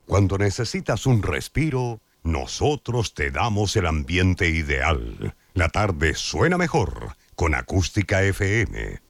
Cuando necesitas un respiro, nosotros te damos el ambiente ideal. La tarde suena mejor con Acústica FM.